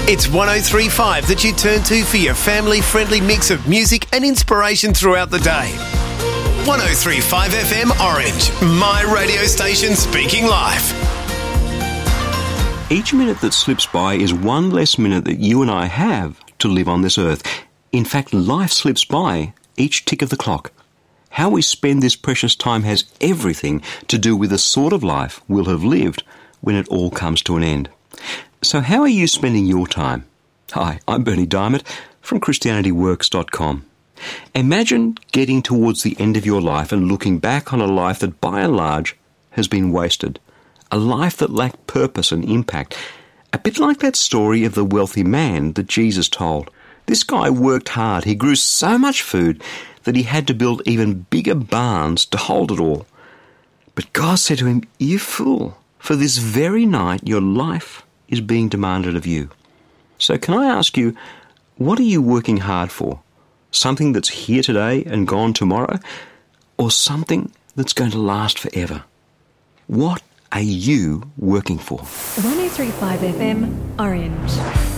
It's 103.5 that you turn to for your family-friendly mix of music and inspiration throughout the day. 103.5 FM Orange, my radio station speaking life. Each minute that slips by is one less minute that you and I have to live on this earth. In fact, life slips by each tick of the clock. How we spend this precious time has everything to do with the sort of life we'll have lived when it all comes to an end. So how are you spending your time? Hi, I'm Bernie Diamond from ChristianityWorks.com. Imagine getting towards the end of your life and looking back on a life that by and large has been wasted. A life that lacked purpose and impact. A bit like that story of the wealthy man that Jesus told. This guy worked hard. He grew so much food that he had to build even bigger barns to hold it all. But God said to him, "You fool, for this very night your life is being demanded of you." So can I ask you, what are you working hard for? Something that's here today and gone tomorrow? Or something that's going to last forever? What are you working for? 103.5 FM Orange.